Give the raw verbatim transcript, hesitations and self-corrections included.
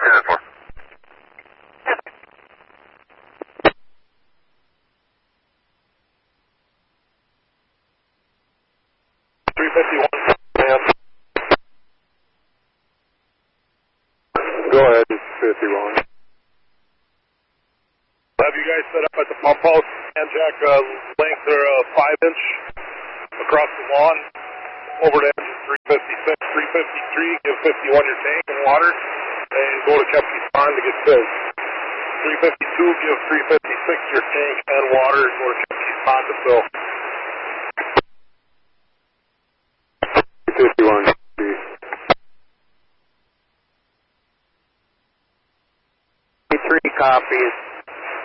three fifty-one, ma'am. Go ahead, fifty-one. Have you guys set up at the pump house and jack uh, length or uh, five inch across the lawn over to engine three fifty-six, three fifty-three, give fifty-one your tank and water, and go to Kepke's Pond to get filled. three fifty-two, give three fifty-six your tank and water, and go to Kepke's Pond to fill. fifty-one. Three copies.